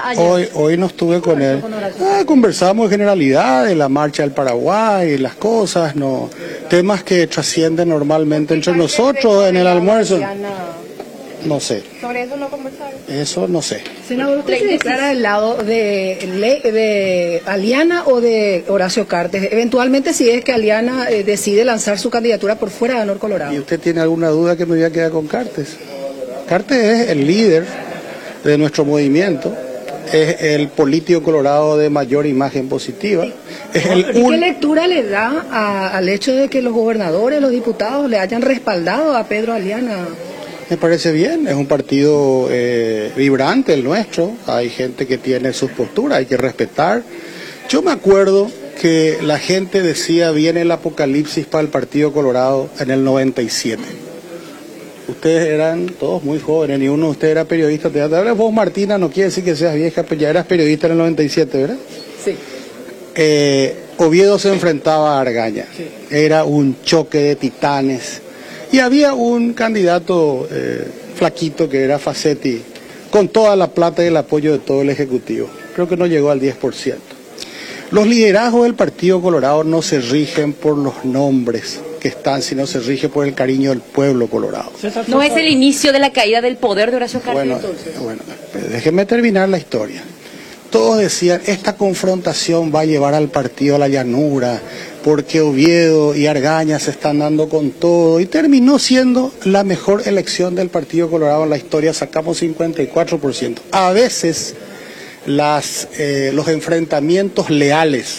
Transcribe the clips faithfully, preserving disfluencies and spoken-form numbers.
ayer? Hoy, hoy no estuve con él. Ah, conversamos de generalidades, la marcha del Paraguay, las cosas, no temas que trascienden normalmente entre nosotros en el almuerzo. No sé. ¿Sobre eso no conversaron? Eso no sé. Senador, ¿usted se declara del lado de, de Aliana o de Horacio Cartes? Eventualmente, si es que Aliana eh, decide lanzar su candidatura por fuera de Honor Colorado. ¿Y usted tiene alguna duda que me voy a quedar con Cartes? Cartes es el líder de nuestro movimiento, es el político colorado de mayor imagen positiva. Es el ¿Y qué lectura le da a, al hecho de que los gobernadores, los diputados le hayan respaldado a Pedro Aliana? Me parece bien, es un partido eh, vibrante el nuestro, hay gente que tiene sus posturas, hay que respetar. Yo me acuerdo que la gente decía viene el apocalipsis para el Partido Colorado en el noventa y siete. Ustedes eran todos muy jóvenes, ni uno de ustedes era periodista. Ahora vos, Martina, no quiere decir que seas vieja, pero ya eras periodista en el noventa y siete, ¿verdad? Sí. Eh, Oviedo se enfrentaba a Argaña, sí. Era un choque de titanes. Y había un candidato eh, flaquito que era Facetti, con toda la plata y el apoyo de todo el Ejecutivo. Creo que no llegó al diez por ciento. Los liderazgos del Partido Colorado no se rigen por los nombres que están, sino se rige por el cariño del pueblo colorado. ¿No es el inicio de la caída del poder de Horacio Cartes, bueno, entonces? Bueno, déjenme terminar la historia. Todos decían, esta confrontación va a llevar al partido a la llanura, porque Oviedo y Argaña se están dando con todo, y terminó siendo la mejor elección del Partido Colorado en la historia, sacamos cincuenta y cuatro por ciento. A veces las, eh, los enfrentamientos leales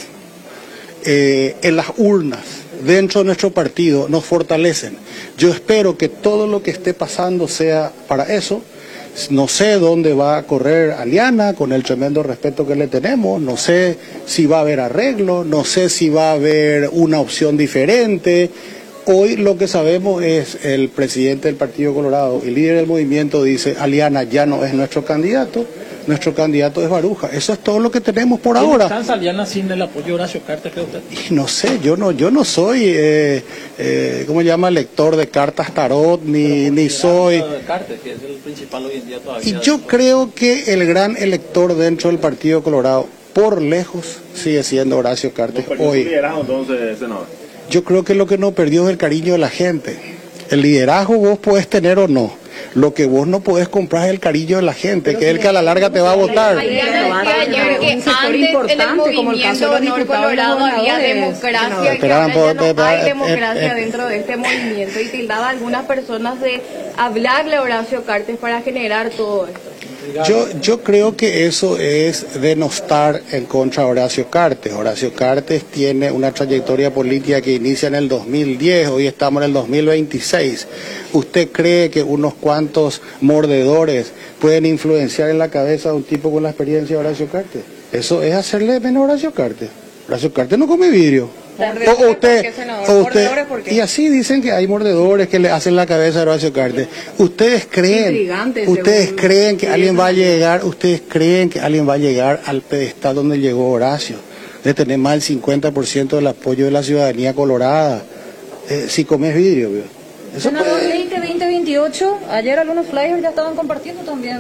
eh, en las urnas, dentro de nuestro partido, nos fortalecen. Yo espero que todo lo que esté pasando sea para eso. No sé dónde va a correr Aliana, con el tremendo respeto que le tenemos, no sé si va a haber arreglo, no sé si va a haber una opción diferente. Hoy lo que sabemos es el presidente del Partido Colorado y líder del movimiento dice, Aliana ya no es nuestro candidato, nuestro candidato es Baruja. Eso es todo lo que tenemos por ahora. ¿Está Aliana sin el apoyo de Horacio Cartes, cree usted? Y no sé, yo no, yo no soy, eh, eh, ¿cómo se llama? Lector de cartas tarot, ni, ni soy... Cartes, que es el principal hoy en día todavía. Y yo creo que el gran elector dentro del Partido Colorado, por lejos, sigue siendo Horacio Cartes hoy. Liderazgo, entonces, senador? Yo creo que lo que no perdió es el cariño de la gente. El liderazgo vos podés tener o no. Lo que vos no podés comprar es el cariño de la gente, pero que es el que a la larga te va a votar. Hay ganas que ayer que antes en el movimiento Honor Colorado había democracia, y que ahora ya no hay democracia dentro de este movimiento, y tildaba a algunas personas de hablarle a Horacio Cartes para generar todo esto. Yo, yo creo que eso es denostar en contra de Horacio Cartes. Horacio Cartes tiene una trayectoria política que inicia en el dos mil diez, hoy estamos en el dos mil veintiséis. ¿Usted cree que unos cuantos mordedores pueden influenciar en la cabeza de un tipo con la experiencia de Horacio Cartes? Eso es hacerle menos a Horacio Cartes. Horacio Cartes no come vidrio. O usted, o usted, y así dicen que hay mordedores que le hacen la cabeza a Horacio Cartes. Ustedes creen, ustedes creen que alguien va a llegar, ustedes creen que alguien va a llegar al pedestal donde llegó Horacio, de tener más del cincuenta por ciento del apoyo de la ciudadanía colorada, eh, si comes vidrio, ¿vio? Eso puede... veinte, veinte, veintiocho, ayer algunos flyers ya estaban compartiendo también.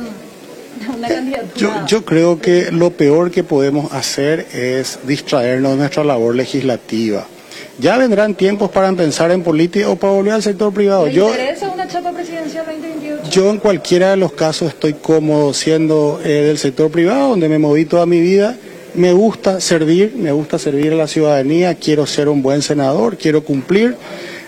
Una yo, yo creo que lo peor que podemos hacer es distraernos de nuestra labor legislativa. Ya vendrán tiempos para pensar en política o para volver al sector privado. ¿Le yo, interesa una chapa presidencial veinte veintiocho? Yo en cualquiera de los casos estoy cómodo siendo eh, del sector privado, donde me moví toda mi vida. Me gusta servir, me gusta servir a la ciudadanía, quiero ser un buen senador, quiero cumplir.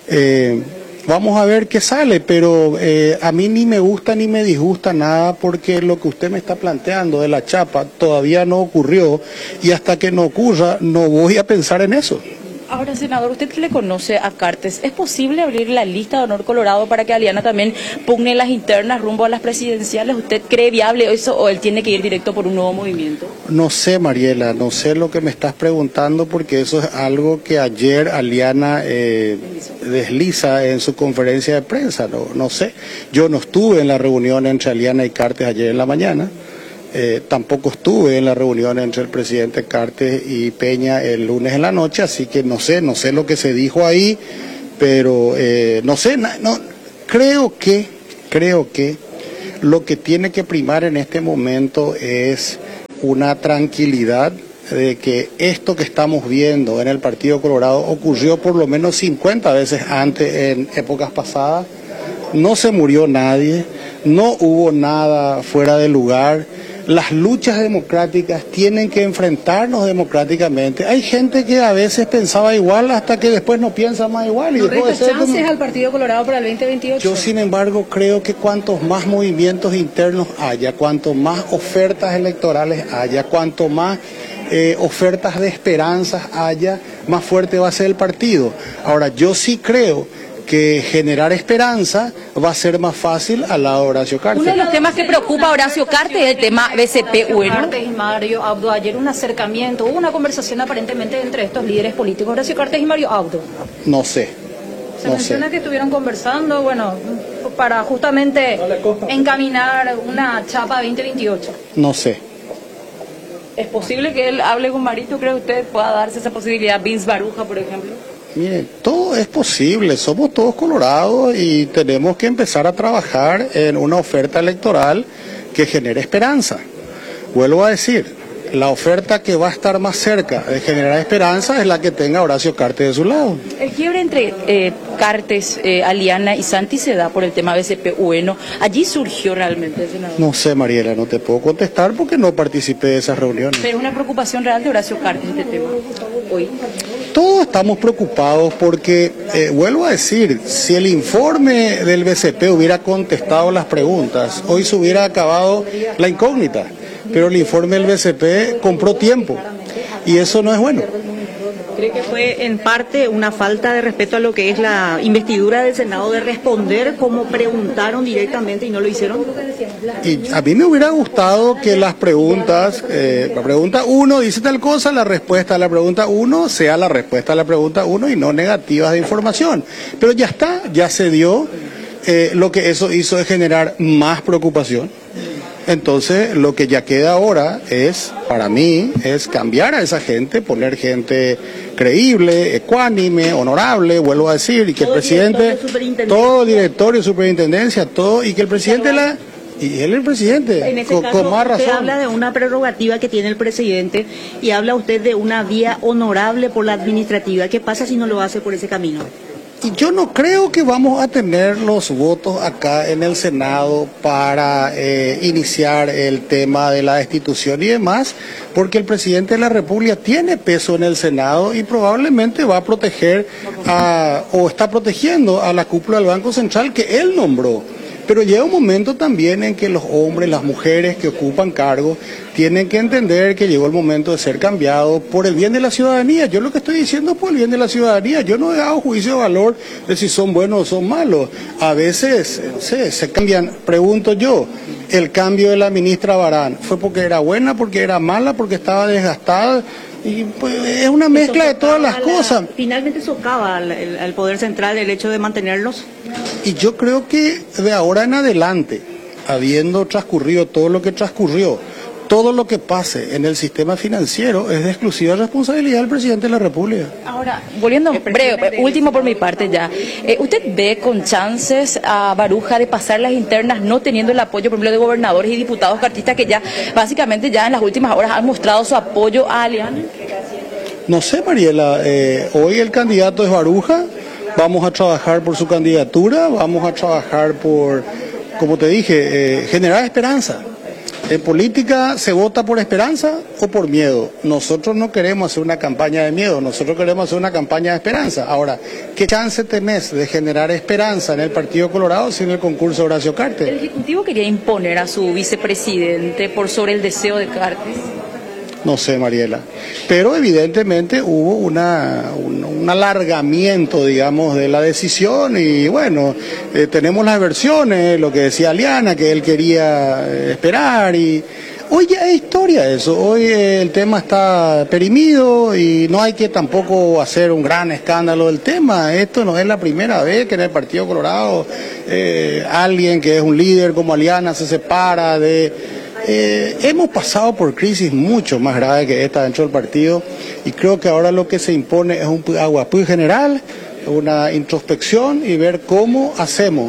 Eh, Vamos a ver qué sale, pero eh, a mí ni me gusta ni me disgusta nada, porque lo que usted me está planteando de la chapa todavía no ocurrió, y hasta que no ocurra no voy a pensar en eso. Ahora, senador, usted que le conoce a Cartes, ¿es posible abrir la lista de Honor Colorado para que Aliana también pugne las internas rumbo a las presidenciales? ¿Usted cree viable eso o él tiene que ir directo por un nuevo movimiento? No sé, Mariela, no sé lo que me estás preguntando, porque eso es algo que ayer Aliana eh, desliza en su conferencia de prensa. No, no sé, yo no estuve en la reunión entre Aliana y Cartes ayer en la mañana. Eh, tampoco estuve en la reunión entre el presidente Cartes y Peña el lunes en la noche, así que no sé, no sé lo que se dijo ahí, pero eh, no sé, no, creo que, creo que lo que tiene que primar en este momento es una tranquilidad de que esto que estamos viendo en el Partido Colorado ocurrió por lo menos cincuenta veces antes en épocas pasadas. No se murió nadie, no hubo nada fuera de lugar. Las luchas democráticas tienen que enfrentarnos democráticamente. Hay gente que a veces pensaba igual hasta que después no piensa más igual. Y ¿No dejó de resta ser chances como... al Partido Colorado para el veinte veintiocho? Yo, sin embargo, creo que cuantos más movimientos internos haya, cuanto más ofertas electorales haya, cuanto más eh, ofertas de esperanzas haya, más fuerte va a ser el partido. Ahora, yo sí creo que generar esperanza va a ser más fácil al lado de Horacio Cartes. Uno de los temas que preocupa a Horacio Cartes es el tema B C P U N. Cartes y Mario Abdo, ayer un acercamiento, hubo una conversación aparentemente entre estos líderes políticos, Horacio Cartes y Mario Abdo. No sé. Se no menciona sé. que estuvieron conversando, bueno, para justamente encaminar una chapa veinte veintiocho. No sé. ¿Es posible que él hable con Marito? ¿Cree usted pueda darse esa posibilidad? Vince Baruja, por ejemplo. Mire, todo es posible, somos todos colorados y tenemos que empezar a trabajar en una oferta electoral que genere esperanza. Vuelvo a decir, la oferta que va a estar más cerca de generar esperanza es la que tenga Horacio Cartes de su lado. El quiebre entre eh, Cartes, eh, Aliana y Santi se da por el tema B C P U N. Allí surgió realmente el senador. No sé, Mariela, no te puedo contestar porque no participé de esas reuniones. Pero es una preocupación real de Horacio Cartes este tema hoy. Todos estamos preocupados porque, eh, vuelvo a decir, si el informe del B C P hubiera contestado las preguntas, hoy se hubiera acabado la incógnita. Pero el informe del B C P compró tiempo y eso no es bueno. ¿Cree que fue en parte una falta de respeto a lo que es la investidura del Senado de responder como preguntaron directamente y no lo hicieron? Y a mí me hubiera gustado que las preguntas, eh, la pregunta uno dice tal cosa, la respuesta a la pregunta uno sea la respuesta a la pregunta uno y no negativas de información. Pero ya está, ya se dio. Eh, lo que eso hizo es generar más preocupación. Entonces, lo que ya queda ahora es, para mí, es cambiar a esa gente, poner gente creíble, ecuánime, honorable, vuelvo a decir, y que el presidente, todo directorio, superintendencia, todo, y que el presidente la... Y él es el presidente, en ese con, caso, con más razón. usted habla de una prerrogativa que tiene el presidente y habla usted de una vía honorable por la administrativa. ¿Qué pasa si no lo hace por ese camino? Y yo no creo que vamos a tener los votos acá en el Senado para eh, iniciar el tema de la destitución y demás, porque el presidente de la República tiene peso en el Senado y probablemente va a proteger a, o está protegiendo a la cúpula del Banco Central que él nombró. Pero llega un momento también en que los hombres, las mujeres que ocupan cargos, tienen que entender que llegó el momento de ser cambiados por el bien de la ciudadanía. Yo lo que estoy diciendo es por el bien de la ciudadanía. Yo no he dado juicio de valor de si son buenos o son malos. A veces, no sé, se cambian. Pregunto yo, el cambio de la ministra Barán, ¿fue porque era buena, porque era mala, porque estaba desgastada? Y pues, es una mezcla de todas las cosas. Finalmente socava al, al, al Poder Central el hecho de mantenerlos. Y yo creo que de ahora en adelante, habiendo transcurrido todo lo que transcurrió, todo lo que pase en el sistema financiero es de exclusiva responsabilidad del presidente de la República. Ahora, volviendo breve, último por mi parte ya. Eh, ¿Usted ve con chances a Baruja de pasar las internas no teniendo el apoyo, por ejemplo, de gobernadores y diputados cartistas que ya básicamente ya en las últimas horas han mostrado su apoyo a Aliana? No sé, Mariela, eh, hoy el candidato es Baruja, vamos a trabajar por su candidatura, vamos a trabajar por, como te dije, eh, generar esperanza. En política se vota por esperanza o por miedo. Nosotros no queremos hacer una campaña de miedo, nosotros queremos hacer una campaña de esperanza. Ahora, ¿qué chance tenés de generar esperanza en el Partido Colorado sin el concurso de Horacio Cartes? El Ejecutivo quería imponer a su vicepresidente por sobre el deseo de Cartes. No sé, Mariela. Pero evidentemente hubo una, un, un alargamiento, digamos, de la decisión y bueno, eh, tenemos las versiones, lo que decía Aliana, que él quería eh, esperar y hoy ya es historia eso, hoy eh, el tema está perimido y no hay que tampoco hacer un gran escándalo del tema. Esto no es la primera vez que en el Partido Colorado eh, alguien que es un líder como Aliana se separa de... Eh, hemos pasado por crisis mucho más graves que esta dentro del partido y creo que ahora lo que se impone es un aguapú general, una introspección y ver cómo hacemos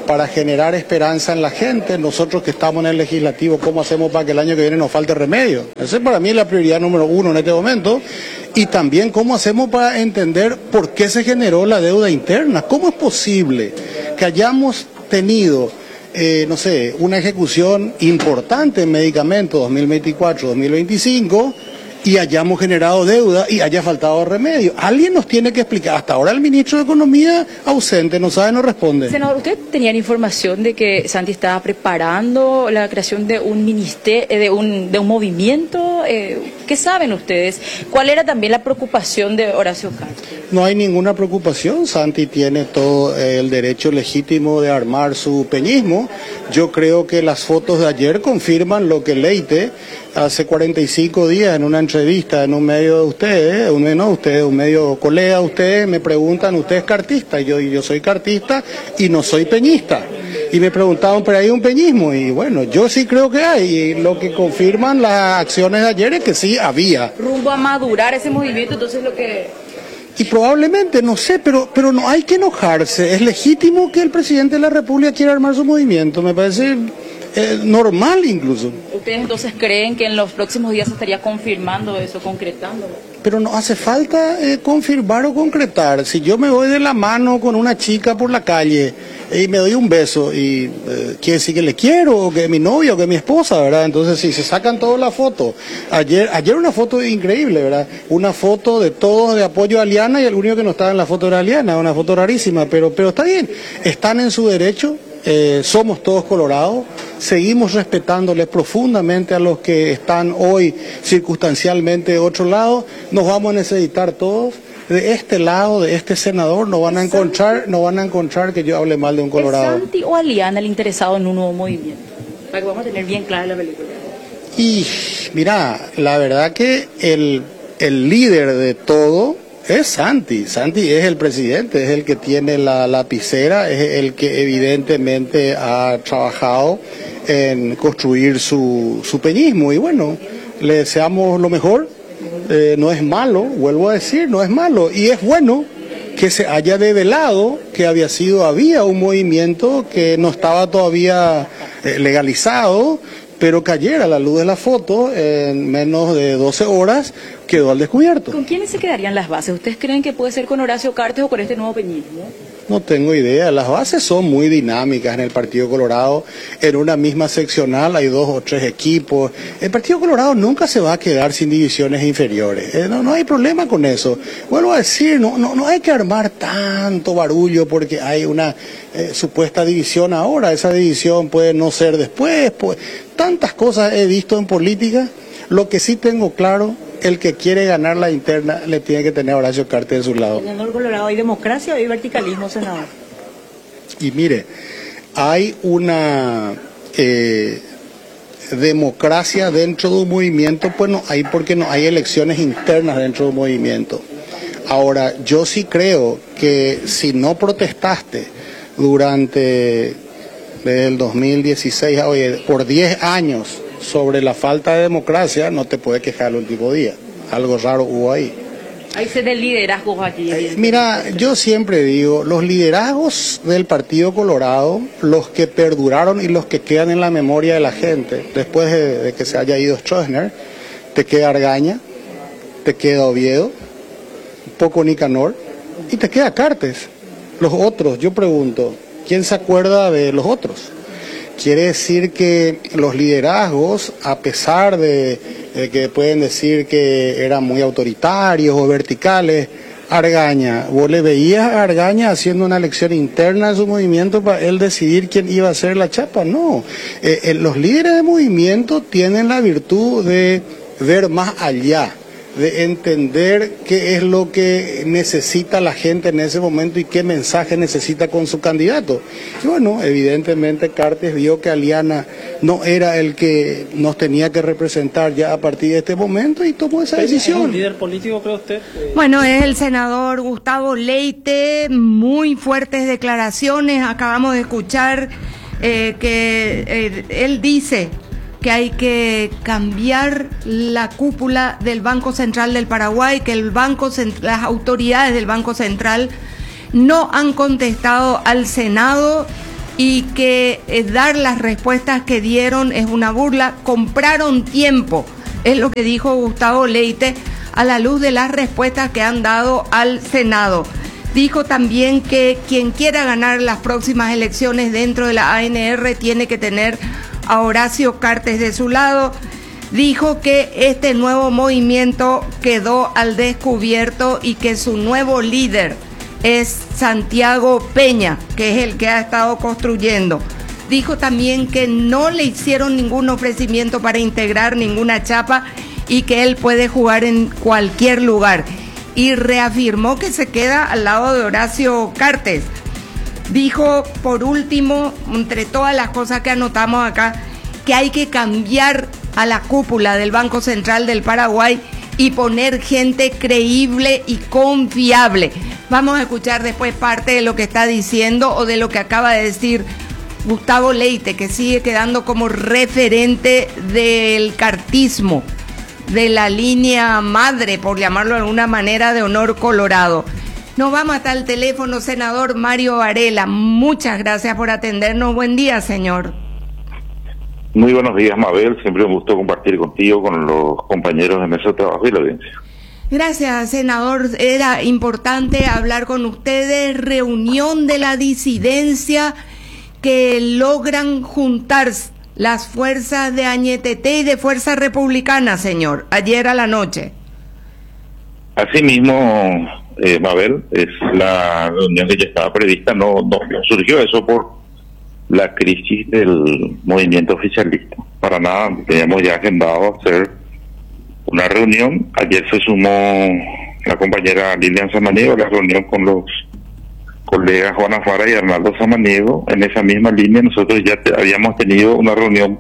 para generar esperanza en la gente. Nosotros que estamos en el legislativo, ¿cómo hacemos para que el año que viene nos falte remedio? Esa para mí es la prioridad número uno en este momento. Y también cómo hacemos para entender por qué se generó la deuda interna. ¿Cómo es posible que hayamos tenido, eh, no sé, una ejecución importante en medicamentos dos mil veinticuatro dos mil veinticinco y hayamos generado deuda y haya faltado remedio? Alguien nos tiene que explicar. Hasta ahora el ministro de Economía ausente, no sabe, no responde. Senador, ¿usted tenía información de que Santi estaba preparando la creación de un ministerio, de un, de un movimiento? Eh, ¿Qué saben ustedes? ¿Cuál era también la preocupación de Horacio Cartes? No hay ninguna preocupación. Santi tiene todo el derecho legítimo de armar su peñismo. Yo creo que las fotos de ayer confirman lo que Leite hace cuarenta y cinco días en una entrevista en un medio de ustedes, un, no ustedes, un medio colega de ustedes, me preguntan, ¿usted es cartista? Y yo, yo soy cartista y no soy peñista. Y me preguntaban, ¿pero hay un peñismo? Y bueno, yo sí creo que hay. Y lo que confirman las acciones de ayer es que sí había. Rumbo a madurar ese movimiento, entonces lo que... Y probablemente, no sé, pero, pero no hay que enojarse. Es legítimo que el presidente de la República quiera armar su movimiento. Me parece eh, normal incluso. ¿Ustedes entonces creen que en los próximos días se estaría confirmando eso, concretándolo? Pero no hace falta eh, confirmar o concretar. Si yo me voy de la mano con una chica por la calle y me doy un beso y eh, quiere decir que le quiero, o que es mi novia, o que es mi esposa, ¿verdad? Entonces sí, se sacan todas las fotos. Ayer, ayer una foto increíble, ¿verdad? Una foto de todos de apoyo a Aliana y el único que no estaba en la foto era Aliana, una foto rarísima, pero, pero está bien, están en su derecho. Eh, somos todos colorados, seguimos respetándoles profundamente a los que están hoy circunstancialmente de otro lado, nos vamos a necesitar todos. De este lado, de este senador, no van a encontrar, no van a encontrar que yo hable mal de un colorado. ¿Es Santi o Aliana el interesado en un nuevo movimiento? Para que vamos a tener bien clara la película. Y mira, la verdad que el, el líder de todo es Santi. Santi es el presidente, es el que tiene la lapicera, es el que evidentemente ha trabajado en construir su, su peñismo. Y bueno, le deseamos lo mejor. Eh, no es malo, vuelvo a decir, no es malo. Y es bueno que se haya develado que había sido, había un movimiento que no estaba todavía eh, legalizado, pero que ayer a la luz de la foto, en menos de doce horas, quedó al descubierto. ¿Con quiénes se quedarían las bases? ¿Ustedes creen que puede ser con Horacio Cartes o con este nuevo peñismo? No tengo idea, las bases son muy dinámicas en el Partido Colorado, en una misma seccional hay dos o tres equipos, el Partido Colorado nunca se va a quedar sin divisiones inferiores, eh, no, no hay problema con eso, vuelvo a decir, no, no, no hay que armar tanto barullo porque hay una eh, supuesta división ahora, esa división puede no ser después, pues, tantas cosas he visto en política, lo que sí tengo claro, el que quiere ganar la interna le tiene que tener a Horacio Cartes de su lado. Senador Colorado, ¿hay democracia o hay verticalismo, senador? Y mire, hay una eh, democracia dentro de un movimiento, pues no hay porque no hay elecciones internas dentro de un movimiento. Ahora, yo sí creo que si no protestaste durante desde el dos mil dieciséis a hoy, por diez años, sobre la falta de democracia, no te puedes quejar el último día. Algo raro hubo ahí. Hay sed de liderazgos aquí. Eh, mira, yo siempre digo, los liderazgos del Partido Colorado, los que perduraron y los que quedan en la memoria de la gente, después de, de que se haya ido Stroessner, te queda Argaña, te queda Oviedo, un poco Nicanor, y te queda Cartes. Los otros, yo pregunto, ¿quién se acuerda de los otros? Quiere decir que los liderazgos, a pesar de, de que pueden decir que eran muy autoritarios o verticales, Argaña, ¿vos le veías a Argaña haciendo una elección interna de su movimiento para él decidir quién iba a ser la chapa? No, eh, eh, los líderes de movimiento tienen la virtud de ver más allá, de entender qué es lo que necesita la gente en ese momento y qué mensaje necesita con su candidato. Y bueno, evidentemente Cartes vio que Aliana no era el que nos tenía que representar ya a partir de este momento y tomó esa decisión. ¿Es un líder político, cree usted? Bueno, es el senador Gustavo Leite, muy fuertes declaraciones. Acabamos de escuchar eh, que eh, él dice que hay que cambiar la cúpula del Banco Central del Paraguay, que el banco, las autoridades del Banco Central no han contestado al Senado y que eh, dar las respuestas que dieron es una burla. Compraron tiempo, es lo que dijo Gustavo Leite a la luz de las respuestas que han dado al Senado. Dijo también que quien quiera ganar las próximas elecciones dentro de la A N R tiene que tener a Horacio Cartes de su lado. Dijo que este nuevo movimiento quedó al descubierto y que su nuevo líder es Santiago Peña, que es el que ha estado construyendo. Dijo también que no le hicieron ningún ofrecimiento para integrar ninguna chapa y que él puede jugar en cualquier lugar. Y reafirmó que se queda al lado de Horacio Cartes. Dijo, por último, entre todas las cosas que anotamos acá, que hay que cambiar a la cúpula del Banco Central del Paraguay y poner gente creíble y confiable. Vamos a escuchar después parte de lo que está diciendo o de lo que acaba de decir Gustavo Leite, que sigue quedando como referente del cartismo, de la línea madre, por llamarlo de alguna manera, de Honor Colorado. Nos vamos hasta el teléfono, senador Mario Varela. Muchas gracias por atendernos. Buen día, señor. Muy buenos días, Mabel. Siempre un gusto compartir contigo, con los compañeros en ese trabajo y la audiencia. Gracias, senador. Era importante hablar con ustedes. Reunión de la disidencia que logran juntarse las fuerzas de Añetete y de Fuerza Republicana, señor, ayer a la noche. Así mismo, eh, Mabel, es la reunión que ya estaba prevista. No, no, no surgió eso por la crisis del movimiento oficialista. Para nada, teníamos ya agendado hacer una reunión. Ayer se sumó la compañera Lilian Samaniego a la reunión con los colegas Juana Fara y Arnaldo Samaniego. En esa misma línea nosotros ya te, habíamos tenido una reunión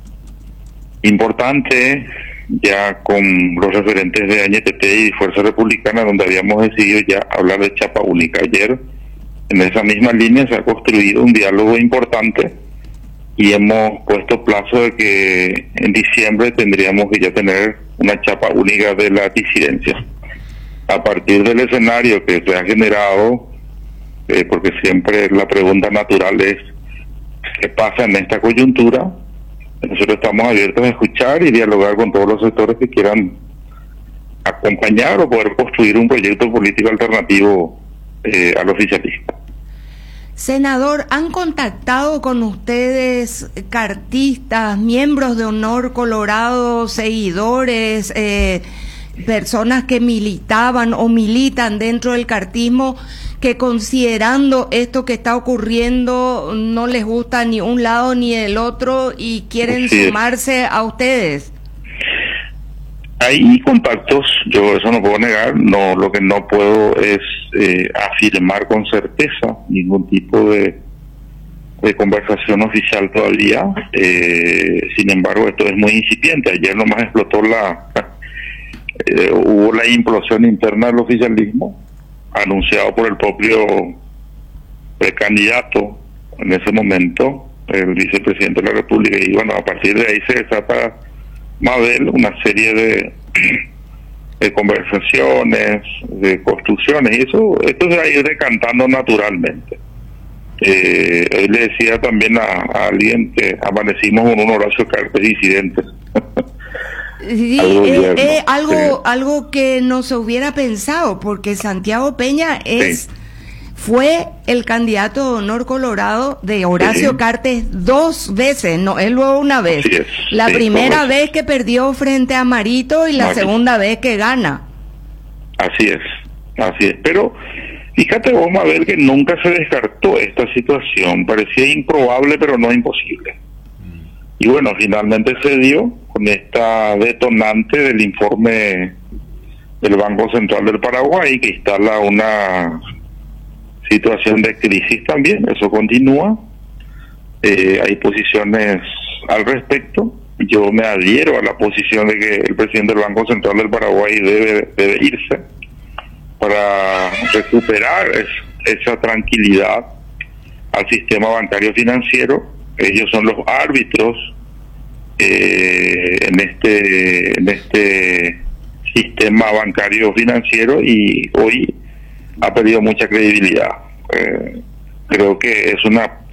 importante ya con los referentes de Añetete y Fuerza Republicana, donde habíamos decidido ya hablar de chapa única. Ayer en esa misma línea se ha construido un diálogo importante y hemos puesto plazo de que en diciembre tendríamos que ya tener una chapa única de la disidencia. A partir del escenario que se ha generado, Eh, porque siempre la pregunta natural es ¿qué pasa en esta coyuntura? Nosotros estamos abiertos a escuchar y dialogar con todos los sectores que quieran acompañar o poder construir un proyecto político alternativo eh, al oficialismo. Senador, ¿han contactado con ustedes cartistas, miembros de Honor Colorado, seguidores, eh, personas que militaban o militan dentro del cartismo, que considerando esto que está ocurriendo no les gusta ni un lado ni el otro y quieren sí. sumarse a ustedes? Hay contactos, yo eso no puedo negar. No, lo que no puedo es eh, afirmar con certeza ningún tipo de, de conversación oficial todavía. Eh, sin embargo, esto es muy incipiente. Ayer nomás explotó la eh, hubo la implosión interna del oficialismo, anunciado por el propio precandidato en ese momento, el vicepresidente de la República, y bueno, a partir de ahí se desata, Mabel, una serie de, de conversaciones, de construcciones, y eso esto se va a ir decantando naturalmente. Eh, hoy le decía también a, a alguien que amanecimos con un Horacio Cartes disidentes. Sí, eh, eh, algo sí. algo que no se hubiera pensado, porque Santiago Peña es sí. fue el candidato de Honor Colorado de Horacio sí. Cartes dos veces, no, él luego una vez. Es, la sí, primera vez que perdió frente a Marito y la Marito. segunda vez que gana. Así es, así es, pero fíjate vos, Mabel, que nunca se descartó esta situación, parecía improbable pero no imposible. Y bueno, finalmente se dio con esta detonante del informe del Banco Central del Paraguay, que instala una situación de crisis también. Eso continúa. Eh, hay posiciones al respecto. Yo me adhiero a la posición de que el presidente del Banco Central del Paraguay debe, debe irse para recuperar es, esa tranquilidad al sistema bancario financiero. Ellos son los árbitros eh, en este en este sistema bancario financiero y hoy ha perdido mucha credibilidad. Eh, creo que es una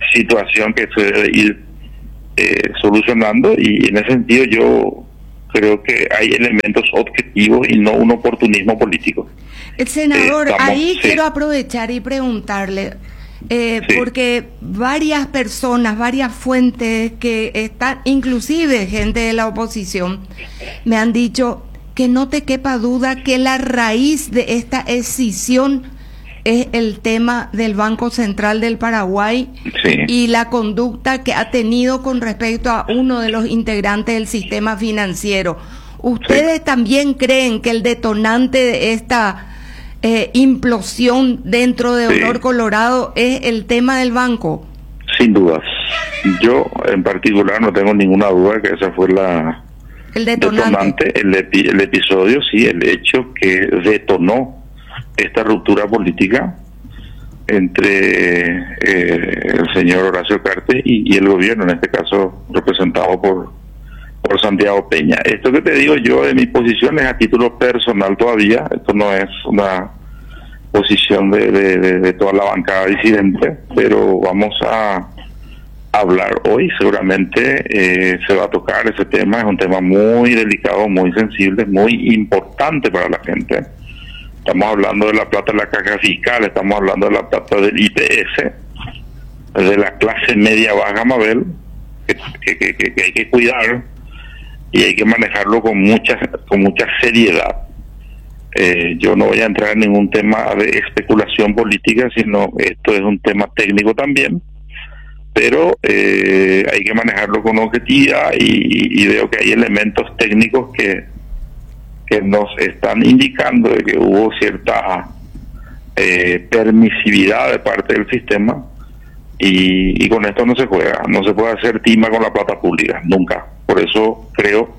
situación que se debe ir eh, solucionando, y en ese sentido yo creo que hay elementos objetivos y no un oportunismo político. El senador, eh, estamos, ahí sí. quiero aprovechar y preguntarle, eh, sí. porque varias personas, varias fuentes que están, inclusive gente de la oposición, me han dicho que no te quepa duda que la raíz de esta escisión es el tema del Banco Central del Paraguay, sí. y la conducta que ha tenido con respecto a uno de los integrantes del sistema financiero. ¿Ustedes sí. también creen que el detonante de esta eh, implosión dentro de Honor sí. Colorado es el tema del banco? Sin dudas. Yo en particular no tengo ninguna duda que esa fue la el detonante, detonante el, epi, el episodio, sí, el hecho que detonó esta ruptura política entre eh, el señor Horacio Cartes y, y el gobierno, en este caso representado por, por Santiago Peña. Esto que te digo yo de mi posición es a título personal todavía, esto no es una posición de, de, de, de toda la bancada disidente, pero vamos a hablar hoy, seguramente eh, se va a tocar ese tema, es un tema muy delicado, muy sensible, muy importante para la gente. Estamos hablando de la plata de la caja fiscal, estamos hablando de la plata del I P S, de la clase media baja, Mabel, que, que, que, que hay que cuidar y hay que manejarlo con mucha, con mucha seriedad. Eh, yo no voy a entrar en ningún tema de especulación política, sino esto es un tema técnico también, pero eh, hay que manejarlo con objetividad y, y veo que hay elementos técnicos que que nos están indicando de que hubo cierta eh, permisividad de parte del sistema, y, y con esto no se juega, no se puede hacer tima con la plata pública, nunca. Por eso creo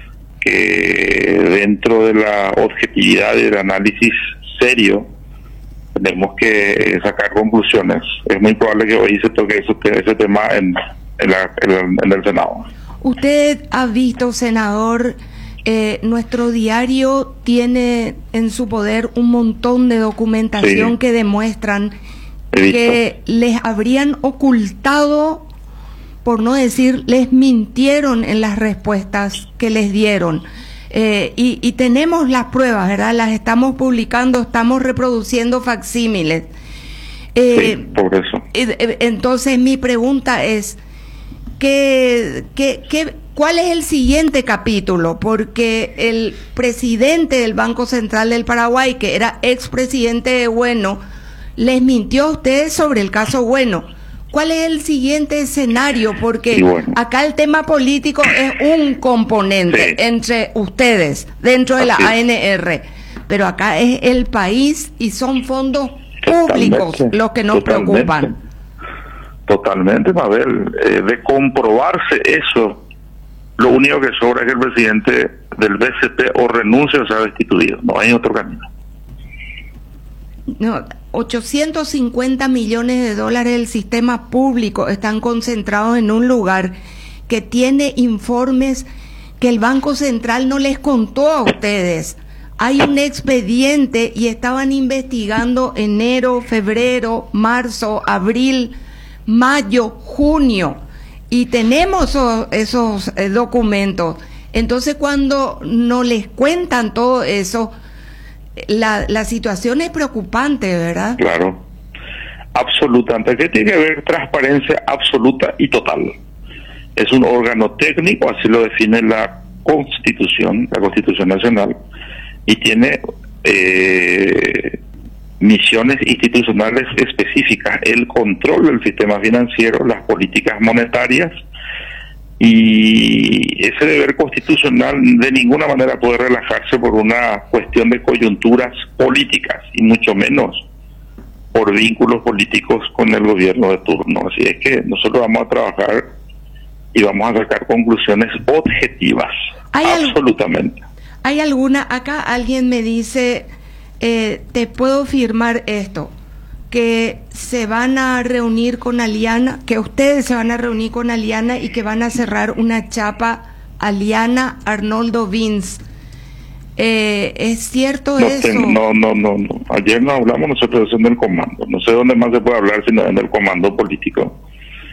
que dentro de la objetividad y del análisis serio tenemos que sacar conclusiones. Es muy probable que hoy se toque ese, ese tema en, en, la, en, en el Senado. Usted ha visto, senador, Eh, nuestro diario tiene en su poder un montón de documentación sí. que demuestran que les habrían ocultado, por no decir, les mintieron en las respuestas que les dieron. Eh, y, y tenemos las pruebas, ¿verdad? Las estamos publicando, estamos reproduciendo facsímiles. Eh, sí, por eso. Eh, entonces mi pregunta es, ¿qué, qué, qué ¿cuál es el siguiente capítulo? Porque el presidente del Banco Central del Paraguay, que era expresidente de Bueno, les mintió a ustedes sobre el caso Bueno. ¿Cuál es el siguiente escenario? Porque bueno, acá el tema político es un componente sí. entre ustedes, dentro de la Así. A N R, pero acá es el país y son fondos públicos Totalmente. los que nos Totalmente. preocupan. Totalmente, Mabel. Eh, de comprobarse eso, lo único que sobra es que el presidente del B C P o renuncie o sea destituido. No hay otro camino. No, ochocientos cincuenta millones de dólares del sistema público están concentrados en un lugar que tiene informes que el Banco Central no les contó a ustedes. Hay un expediente y estaban investigando enero, febrero, marzo, abril, mayo, junio. Y tenemos esos, esos eh, documentos. Entonces, cuando no les cuentan todo eso, la, la situación es preocupante, ¿verdad? Claro, absolutamente. Aquí tiene que haber transparencia absoluta y total. Es un órgano técnico, así lo define la Constitución, la Constitución Nacional, y tiene eh, misiones institucionales específicas, el control del sistema financiero, las políticas monetarias, y ese deber constitucional de ninguna manera puede relajarse por una cuestión de coyunturas políticas, y mucho menos por vínculos políticos con el gobierno de turno. Así es que nosotros vamos a trabajar y vamos a sacar conclusiones objetivas, absolutamente. ¿Hay alguna? Acá alguien me dice, eh, te puedo firmar esto, que se van a reunir con Aliana, que ustedes se van a reunir con Aliana y que van a cerrar una chapa Aliana Arnoldo Vince. Eh, ¿Es cierto no, eso? No, no, no, no. Ayer no hablamos nosotros de eso en el comando. No sé dónde más se puede hablar sino en el comando político.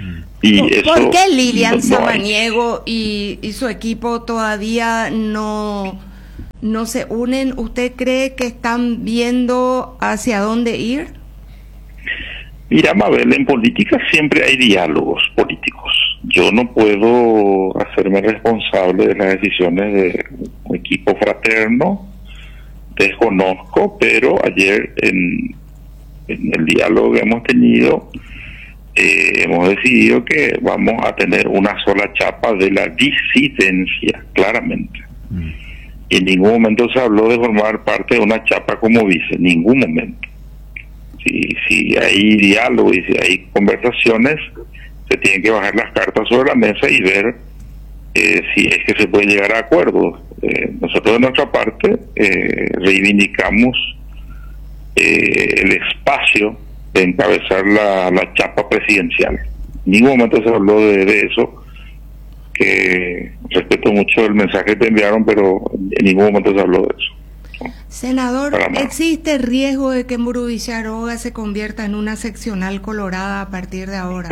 Y ¿Por, eso ¿por qué Lilian no, no Samaniego y, y su equipo todavía no, no se unen? ¿Usted cree que están viendo hacia dónde ir? Mira, Mabel, en política siempre hay diálogos políticos. Yo no puedo hacerme responsable de las decisiones de un equipo fraterno, desconozco, pero ayer en, en el diálogo que hemos tenido, eh, hemos decidido que vamos a tener una sola chapa de la disidencia, claramente. Mm. Y en ningún momento se habló de formar parte de una chapa como vice, en ningún momento. Si, si hay diálogo y si hay conversaciones, se tienen que bajar las cartas sobre la mesa y ver eh, si es que se puede llegar a acuerdos. Eh, nosotros de nuestra parte eh, reivindicamos eh, el espacio de encabezar la, la chapa presidencial. En ningún momento se habló de, de eso, que respeto mucho el mensaje que te enviaron, pero en ningún momento se habló de eso. Senador, ¿existe riesgo de que Muro Villarroga se convierta en una seccional colorada a partir de ahora?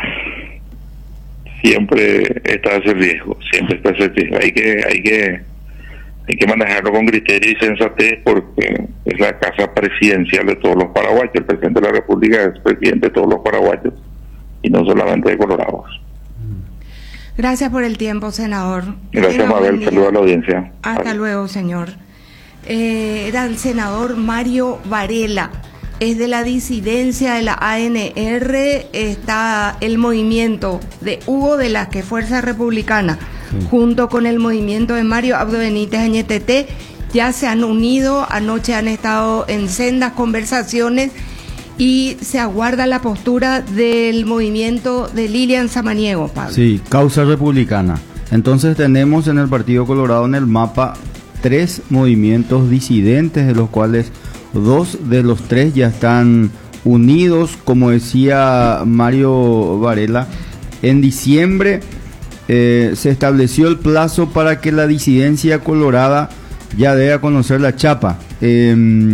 Siempre está ese riesgo, siempre está ese riesgo. Hay que, hay que, hay que manejarlo con criterio y sensatez, porque es la casa presidencial de todos los paraguayos. El presidente de la República es presidente de todos los paraguayos y no solamente de colorados. Gracias por el tiempo, senador. Gracias, Mabel. Saludos a la audiencia. Hasta Adiós. Luego, señor. Eh, era el senador Mario Varela, es de la disidencia de la A N R, está el movimiento de Hugo Velázquez, Fuerza Republicana, sí, junto con el movimiento de Mario Abdo Benítez N T T, ya se han unido, anoche han estado en sendas conversaciones y se aguarda la postura del movimiento de Lilian Samaniego, Pablo. Sí, causa republicana. Entonces tenemos en el Partido Colorado en el mapa tres movimientos disidentes, de los cuales dos de los tres ya están unidos. Como decía Mario Varela, en diciembre eh, se estableció el plazo para que la disidencia colorada ya dé a conocer la chapa. Eh,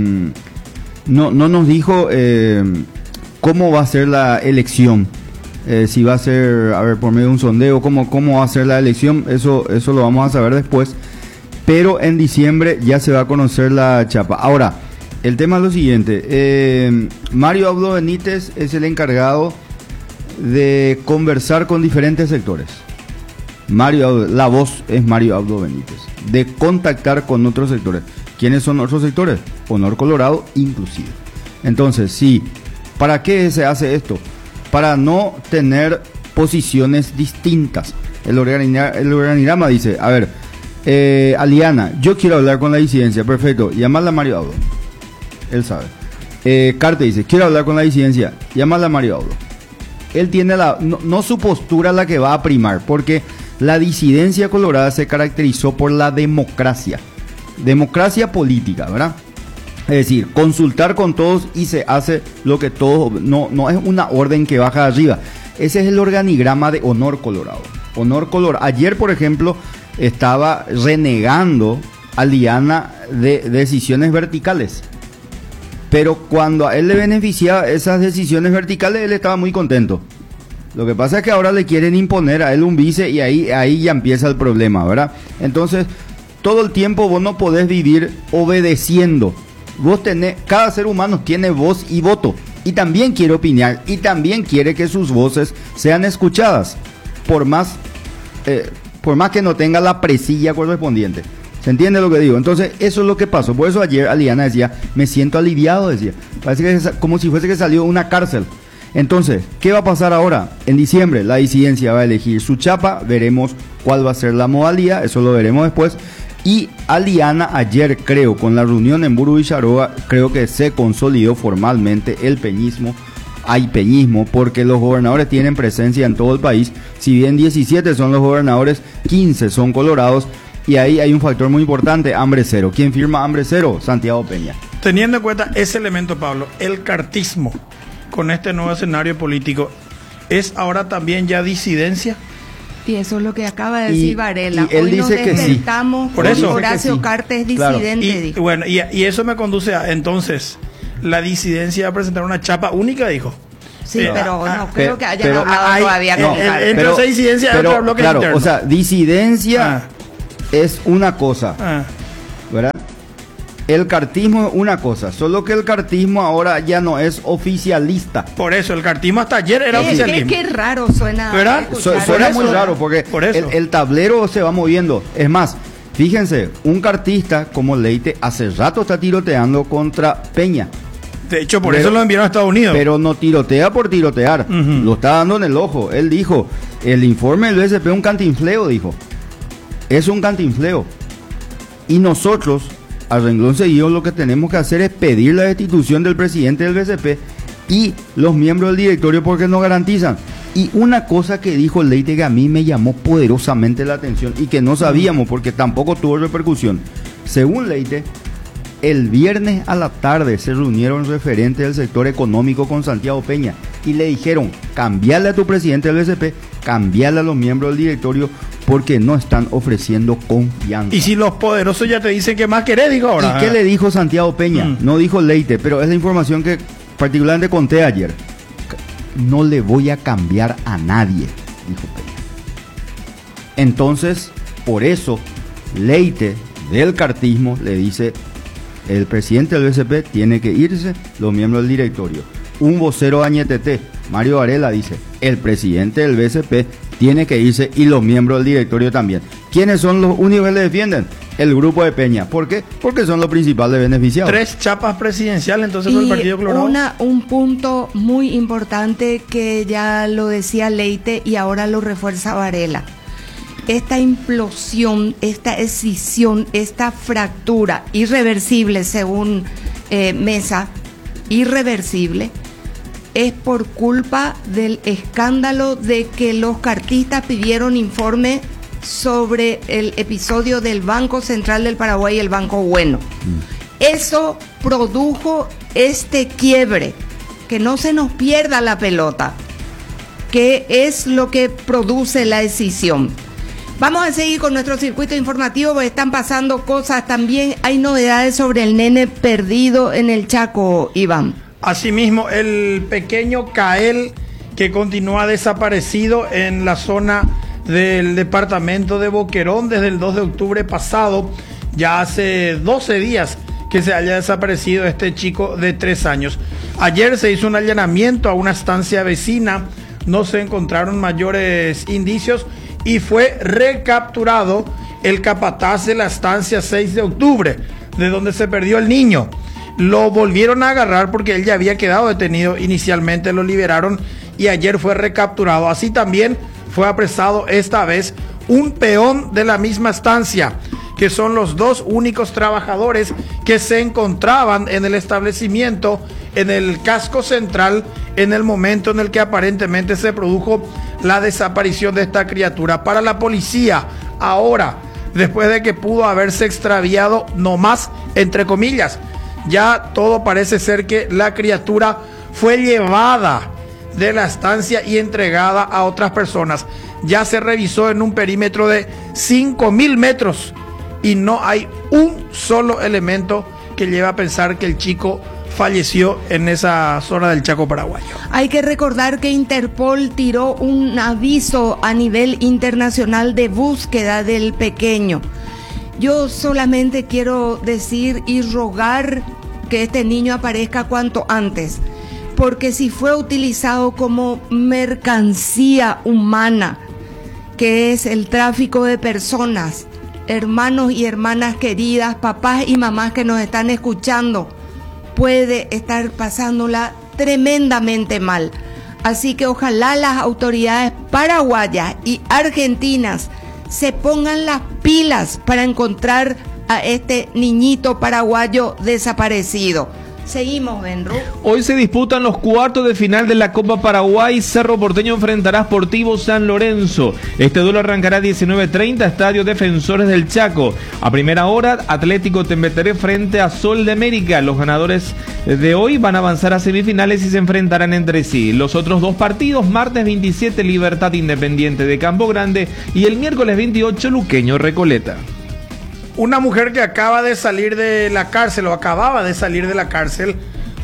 no, no nos dijo eh, cómo va a ser la elección, eh, si va a ser, a ver, por medio de un sondeo, cómo, cómo va a ser la elección, eso, eso lo vamos a saber después. Pero en diciembre ya se va a conocer la chapa. Ahora, el tema es lo siguiente. Eh, Mario Abdo Benítez es el encargado de conversar con diferentes sectores. Mario Abdo, la voz es Mario Abdo Benítez. De contactar con otros sectores. ¿Quiénes son otros sectores? Honor Colorado, inclusive. Entonces, sí, ¿para qué se hace esto? Para no tener posiciones distintas. El organigrama, el organigrama dice, a ver, Eh, Aliana, yo quiero hablar con la disidencia, perfecto, llamarla a Mario Abdo, él sabe. eh, Carte dice, quiero hablar con la disidencia, llamarla a Mario Abdo. Él tiene la, no, no su postura la que va a primar, porque la disidencia colorada se caracterizó por la democracia, democracia política, ¿verdad? Es decir, consultar con todos y se hace lo que todos, no, no es una orden que baja de arriba. Ese es el organigrama de Honor Colorado. Honor Colorado, ayer por ejemplo estaba renegando a Liana de decisiones verticales, pero cuando a él le beneficiaba esas decisiones verticales, él estaba muy contento. Lo que pasa es que ahora le quieren imponer a él un vice y ahí, ahí ya empieza el problema, ¿verdad? Entonces, todo el tiempo vos no podés vivir obedeciendo. Vos tenés, cada ser humano tiene voz y voto, y también quiere opinar, y también quiere que sus voces sean escuchadas, por más... Eh, por más que no tenga la presilla correspondiente. ¿Se entiende lo que digo? Entonces, eso es lo que pasó. Por eso ayer Aliana decía, me siento aliviado, decía. Parece que es como si fuese que salió de una cárcel. Entonces, ¿qué va a pasar ahora? En diciembre, la disidencia va a elegir su chapa, veremos cuál va a ser la modalidad, eso lo veremos después. Y Aliana ayer, creo, con la reunión en Muro Villarroga, creo que se consolidó formalmente el peñismo. Hay peñismo porque los gobernadores tienen presencia en todo el país. Si bien diecisiete son los gobernadores, quince son colorados, y ahí hay un factor muy importante, hambre cero. ¿Quién firma hambre cero? Santiago Peña. Teniendo en cuenta ese elemento, Pablo, el cartismo con este nuevo escenario político, ¿es ahora también ya disidencia? Y eso es lo que acaba de decir y, Varela. Y él Hoy dice nos que sí. Por eso, Horacio sí. Cartes es Claro. disidente. Y, bueno, y, y eso me conduce a, entonces, la disidencia va a presentar una chapa única, dijo. Sí, no. pero no Pe- creo que hayan pero hablado hay- todavía no, con Carlos. Entre pero- esa disidencia y pero, otro bloque claro, interno. o sea, disidencia Ah. es una cosa, Ah. ¿verdad? El cartismo es una cosa, solo que el cartismo ahora ya no es oficialista. Por eso, el cartismo hasta ayer era Qué- qué, oficialismo. qué raro suena. ¿Verdad? Su- escuchar suena eso. muy raro porque Por eso. el, el tablero se va moviendo. Es más, fíjense, un cartista como Leite hace rato está tiroteando contra Peña. De hecho, por Pero- eso lo enviaron a Estados Unidos. Pero no tirotea por tirotear. Ujú. Lo está dando en el ojo. Él dijo, el informe del B C P es un cantinfleo, dijo. Es un cantinfleo. Y nosotros, a renglón seguido, lo que tenemos que hacer es pedir la destitución del presidente del B C P y los miembros del directorio porque nos garantizan. Y una cosa que dijo Leite que a mí me llamó poderosamente la atención y que no sabíamos porque tampoco tuvo repercusión. Según Leite, el viernes a la tarde se reunieron referentes del sector económico con Santiago Peña y le dijeron, cambiarle a tu presidente del B C P, cambiarle a los miembros del directorio porque no están ofreciendo confianza. Y si los poderosos ya te dicen que más querés, digo ahora. ¿Y qué le dijo Santiago Peña? Mm. No dijo Leite, pero es la información que particularmente conté ayer. No le voy a cambiar a nadie, dijo Peña. Entonces, por eso, Leite del cartismo le dice, el presidente del B C P tiene que irse, los miembros del directorio. Un vocero Añetete, Mario Varela, dice, el presidente del B C P tiene que irse y los miembros del directorio también. ¿Quiénes son los únicos que le defienden? El grupo de Peña. ¿Por qué? Porque son los principales beneficiados. Tres chapas presidenciales, entonces, por el Y Partido Colorado. una, un punto muy importante que ya lo decía Leite y ahora lo refuerza Varela. Esta implosión, esta escisión, esta fractura irreversible, según eh, Mesa, irreversible, es por culpa del escándalo de que los cartistas pidieron informe sobre el episodio del Banco Central del Paraguay y el Banco Bueno. Eso produjo este quiebre, que no se nos pierda la pelota, que es lo que produce la escisión. Vamos a seguir con nuestro circuito informativo, porque están pasando cosas. También hay novedades sobre el nene perdido en el Chaco, Iván. Asimismo, el pequeño Kael, que continúa desaparecido en la zona del departamento de Boquerón desde el dos de octubre pasado. Ya hace doce días que se haya desaparecido este chico de tres años. Ayer se hizo un allanamiento a una estancia vecina, no se encontraron mayores indicios y fue recapturado el capataz de la estancia seis de octubre, de donde se perdió el niño. Lo volvieron a agarrar porque él ya había quedado detenido inicialmente, lo liberaron y ayer fue recapturado. Así también fue apresado esta vez un peón de la misma estancia, que son los dos únicos trabajadores que se encontraban en el establecimiento, en el casco central, en el momento en el que aparentemente se produjo la desaparición de esta criatura. Para la policía, ahora, después de que pudo haberse extraviado, no más, entre comillas, ya todo parece ser que la criatura fue llevada de la estancia y entregada a otras personas. Ya se revisó en un perímetro de cinco mil metros y no hay un solo elemento que lleve a pensar que el chico falleció en esa zona del Chaco paraguayo. Hay que recordar que Interpol tiró un aviso a nivel internacional de búsqueda del pequeño. Yo solamente quiero decir y rogar que este niño aparezca cuanto antes, porque si fue utilizado como mercancía humana, que es el tráfico de personas, hermanos y hermanas queridas, papás y mamás que nos están escuchando, puede estar pasándola tremendamente mal. Así que ojalá las autoridades paraguayas y argentinas se pongan las pilas para encontrar a este niñito paraguayo desaparecido. Seguimos, Benru. Hoy se disputan los cuartos de final de la Copa Paraguay. Cerro Porteño enfrentará a Sportivo San Lorenzo. Este duelo arrancará a diecinueve treinta, Estadio Defensores del Chaco. A primera hora, Atlético Tembeteré frente a Sol de América. Los ganadores de hoy van a avanzar a semifinales y se enfrentarán entre sí. Los otros dos partidos, martes veintisiete, Libertad Independiente de Campo Grande y el miércoles veintiocho, Luqueño Recoleta. Una mujer que acaba de salir de la cárcel o acababa de salir de la cárcel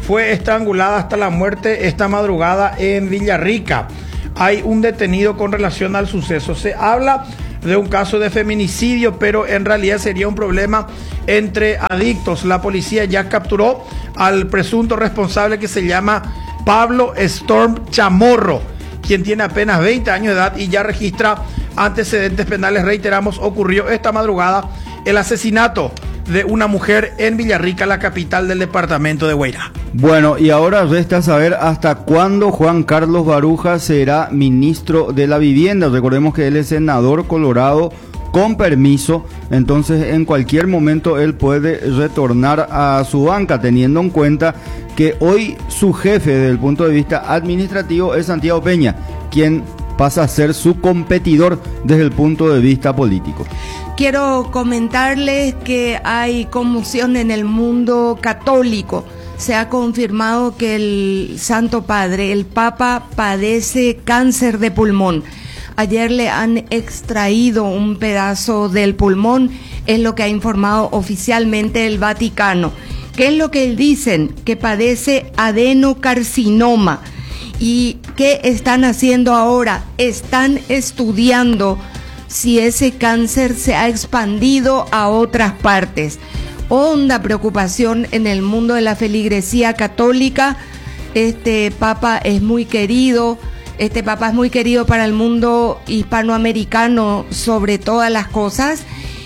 fue estrangulada hasta la muerte esta madrugada en Villarrica. Hay un detenido con relación al suceso. Se habla de un caso de feminicidio, pero en realidad sería un problema entre adictos. La policía ya capturó al presunto responsable, que se llama Pablo Storm Chamorro, quien tiene apenas veinte años de edad y ya registra antecedentes penales. Reiteramos, ocurrió esta madrugada el asesinato de una mujer en Villarrica, la capital del departamento de Huayrá. Bueno, y ahora resta saber hasta cuándo Juan Carlos Baruja será ministro de la Vivienda. Recordemos que él es senador colorado con permiso, entonces en cualquier momento él puede retornar a su banca, teniendo en cuenta que hoy su jefe desde el punto de vista administrativo es Santiago Peña, quien pasa a ser su competidor desde el punto de vista político. Quiero comentarles que hay conmoción en el mundo católico. Se ha confirmado que el Santo Padre, el Papa, padece cáncer de pulmón. Ayer le han extraído un pedazo del pulmón, es lo que ha informado oficialmente el Vaticano. ¿Qué es lo que dicen? Que padece adenocarcinoma. ¿Y qué están haciendo ahora? Están estudiando si ese cáncer se ha expandido a otras partes. Honda preocupación en el mundo de la feligresía católica. Este Papa es muy querido, este Papa es muy querido para el mundo hispanoamericano sobre todas las cosas,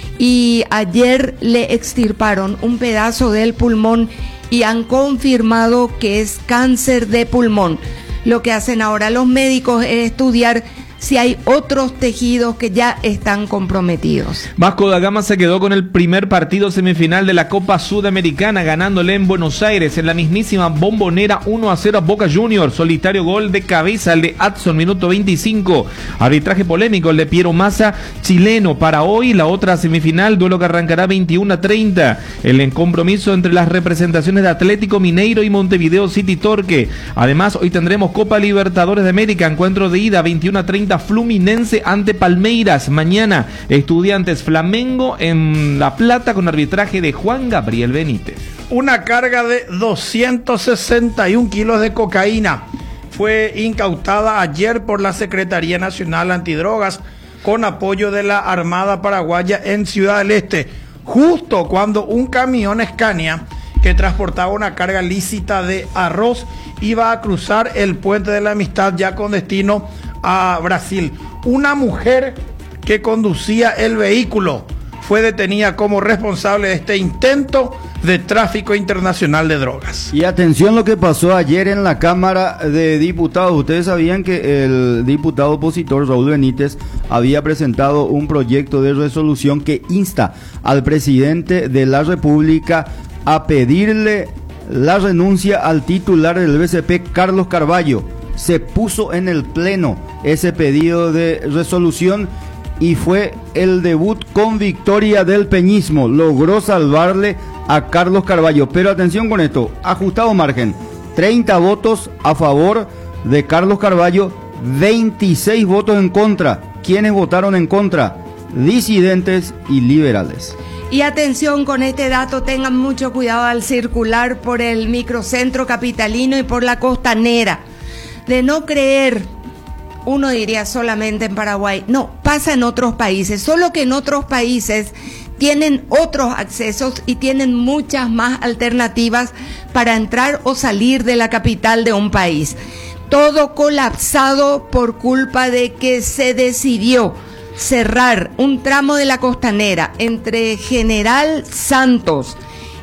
y ayer le extirparon un pedazo del pulmón y han confirmado que es cáncer de pulmón. Lo que hacen ahora los médicos es estudiar si hay otros tejidos que ya están comprometidos. Vasco da Gama se quedó con el primer partido semifinal de la Copa Sudamericana, ganándole en Buenos Aires en la mismísima Bombonera uno a cero a Boca Juniors. Solitario gol de cabeza, el de Adson, minuto veinticinco. Arbitraje polémico, el de Piero Massa, chileno. Para hoy la otra semifinal, duelo que arrancará veintiuno a treinta. El compromiso entre las representaciones de Atlético Mineiro y Montevideo City Torque. Además, hoy tendremos Copa Libertadores de América, encuentro de ida veintiuno a treinta. Fluminense ante Palmeiras. Mañana Estudiantes Flamengo en La Plata con arbitraje de Juan Gabriel Benítez. Una carga de doscientos sesenta y un kilos de cocaína fue incautada ayer por la Secretaría Nacional Antidrogas con apoyo de la Armada Paraguaya en Ciudad del Este, justo cuando un camión Scania que transportaba una carga lícita de arroz iba a cruzar el puente de la Amistad ya con destino a Brasil. Una mujer que conducía el vehículo fue detenida como responsable de este intento de tráfico internacional de drogas. Y atención lo que pasó ayer en la Cámara de Diputados. Ustedes sabían que el diputado opositor Raúl Benítez había presentado un proyecto de resolución que insta al presidente de la República a pedirle la renuncia al titular del B C P, Carlos Carvalho. Se puso en el pleno ese pedido de resolución y fue el debut con victoria del peñismo. Logró salvarle a Carlos Carvalho. Pero atención con esto, ajustado margen, treinta votos a favor de Carlos Carvalho, veintiséis votos en contra. ¿Quiénes votaron en contra? Disidentes y liberales. Y atención con este dato, tengan mucho cuidado al circular por el microcentro capitalino y por la costanera. De no creer, uno diría solamente en Paraguay, no, pasa en otros países, solo que en otros países tienen otros accesos y tienen muchas más alternativas para entrar o salir de la capital de un país. Todo colapsado por culpa de que se decidió cerrar un tramo de la costanera entre General Santos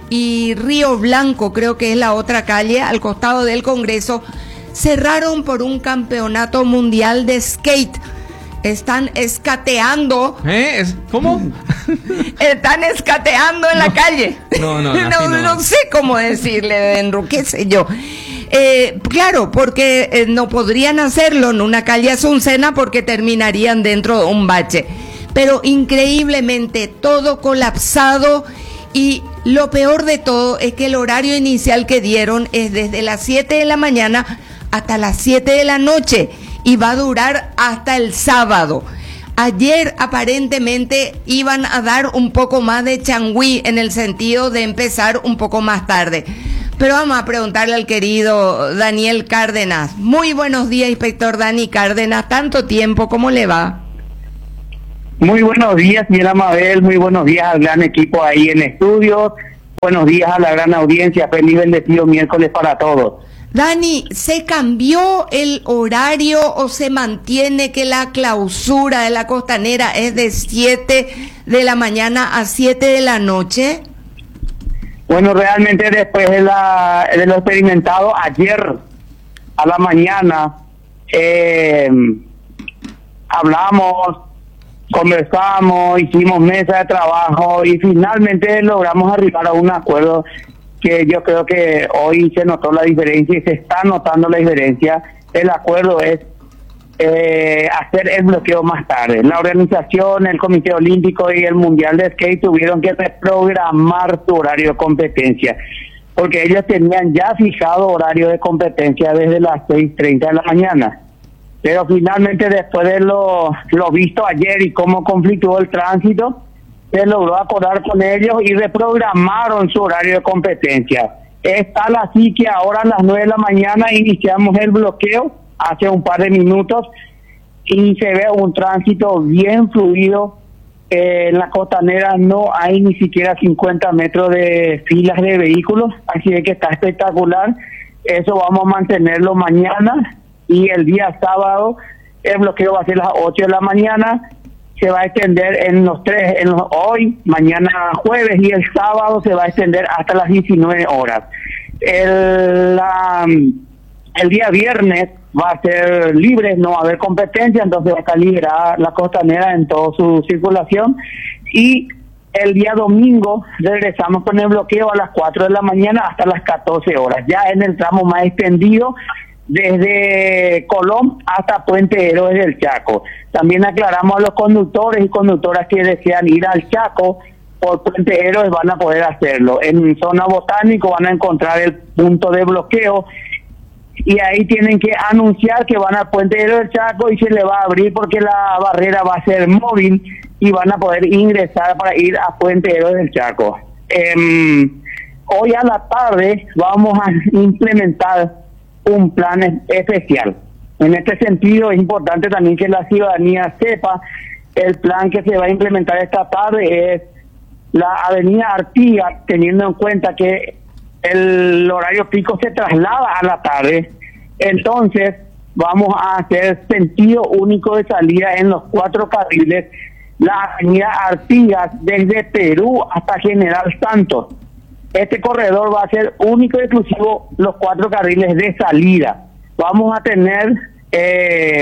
y Río Blanco, creo que es la otra calle, al costado del Congreso. Cerraron por un campeonato mundial de skate. Están escateando. ¿Eh? ¿Cómo? Están escateando en no, la calle. No, no, no, no, no. no sé cómo decirle, Enru, qué sé yo. Eh, claro, porque eh, no podrían hacerlo en una calle Azucena porque terminarían dentro de un bache. Pero increíblemente todo colapsado. Y lo peor de todo es que el horario inicial que dieron es desde las siete de la mañana hasta las siete de la noche y va a durar hasta el sábado. Ayer aparentemente iban a dar un poco más de changüí en el sentido de empezar un poco más tarde, Pero vamos a preguntarle al querido Daniel Cárdenas. Muy buenos días, inspector Dani Cárdenas. Tanto tiempo, ¿cómo le va? Muy buenos días, señora Mabel. Muy buenos días al gran equipo ahí en estudios. Buenos días a la gran audiencia. Feliz bendecido miércoles para todos. Dani, ¿se cambió el horario o se mantiene que la clausura de la Costanera es de siete de la mañana a siete de la noche? Bueno, realmente después de, la, de lo experimentado ayer a la mañana, eh, hablamos, conversamos, hicimos mesa de trabajo y finalmente logramos arribar a un acuerdo que yo creo que hoy se notó la diferencia y se está notando la diferencia. El acuerdo es eh, hacer el bloqueo más tarde. La organización, el Comité Olímpico y el Mundial de Skate tuvieron que reprogramar su horario de competencia, porque ellos tenían ya fijado horario de competencia desde las seis treinta de la mañana. Pero finalmente, después de lo, lo visto ayer y cómo conflictuó el tránsito, se logró acordar con ellos y reprogramaron su horario de competencia. Es tal así que ahora a las nueve de la mañana iniciamos el bloqueo, hace un par de minutos, y se ve un tránsito bien fluido. Eh, en la Costanera no hay ni siquiera cincuenta metros de filas de vehículos, así de que está espectacular. Eso vamos a mantenerlo mañana, y el día sábado el bloqueo va a ser a las ocho de la mañana, se va a extender en los tres, en los hoy, mañana jueves, y el sábado se va a extender hasta las diecinueve horas. El, la, el día viernes va a ser libre, no va a haber competencia, entonces va a estar liberada la Costanera en toda su circulación, y el día domingo regresamos con el bloqueo a las cuatro de la mañana hasta las catorce horas, ya en el tramo más extendido, desde Colón hasta Puente Héroes del Chaco. También aclaramos a los conductores y conductoras que desean ir al Chaco por Puente Héroes, van a poder hacerlo. En zona botánico van a encontrar el punto de bloqueo y ahí tienen que anunciar que van al Puente Héroes del Chaco y se le va a abrir porque la barrera va a ser móvil y van a poder ingresar para ir a Puente Héroes del Chaco. Eh, hoy a la tarde vamos a implementar un plan especial. En este sentido es importante también que la ciudadanía sepa el plan que se va a implementar esta tarde. Es la avenida Artigas, teniendo en cuenta que el horario pico se traslada a la tarde, entonces vamos a hacer sentido único de salida en los cuatro carriles, la avenida Artigas desde Perú hasta General Santos. Este corredor va a ser único y exclusivo los cuatro carriles de salida. Vamos a tener, eh,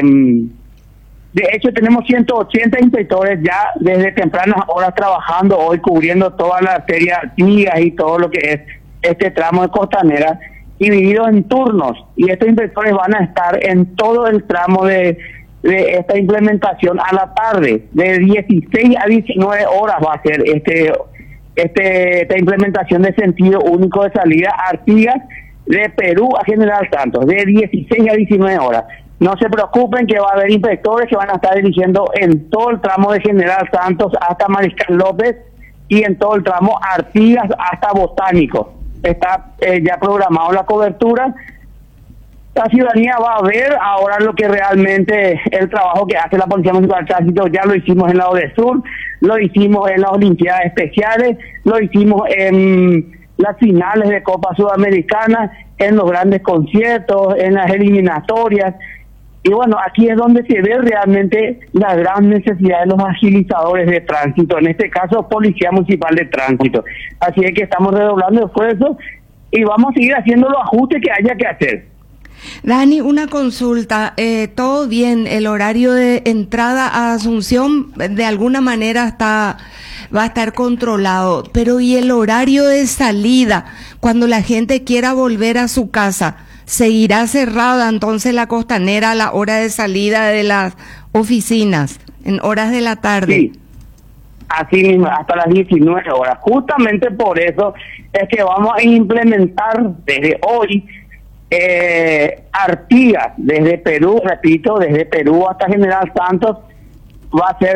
de hecho tenemos ciento ochenta inspectores ya desde tempranas horas trabajando hoy, cubriendo toda la arteria Artigas y todo lo que es este tramo de Costanera, dividido en turnos. Y estos inspectores van a estar en todo el tramo de, de esta implementación a la tarde. De dieciséis a diecinueve horas va a ser este... Este, esta implementación de sentido único de salida Artigas de Perú a General Santos, de dieciséis a diecinueve horas. No se preocupen que va a haber inspectores que van a estar dirigiendo en todo el tramo de General Santos hasta Mariscal López y en todo el tramo Artigas hasta Botánico. Está eh, ya programado la cobertura. La ciudadanía va a ver ahora lo que realmente el trabajo que hace la Policía Municipal de Tránsito. Ya lo hicimos en la ODESUR, lo hicimos en las Olimpiadas Especiales, lo hicimos en las finales de Copa Sudamericana, en los grandes conciertos, en las eliminatorias. Y bueno, aquí es donde se ve realmente la gran necesidad de los agilizadores de tránsito, en este caso Policía Municipal de Tránsito. Así es que estamos redoblando esfuerzos y vamos a seguir haciendo los ajustes que haya que hacer. Dani, una consulta, eh, todo bien, el horario de entrada a Asunción de alguna manera está va a estar controlado, pero ¿y el horario de salida? Cuando la gente quiera volver a su casa, ¿seguirá cerrada entonces la Costanera a la hora de salida de las oficinas, en horas de la tarde? Sí, así mismo, hasta las diecinueve horas. Justamente por eso es que vamos a implementar desde hoy Eh, Artigas desde Perú, repito, desde Perú hasta General Santos va a ser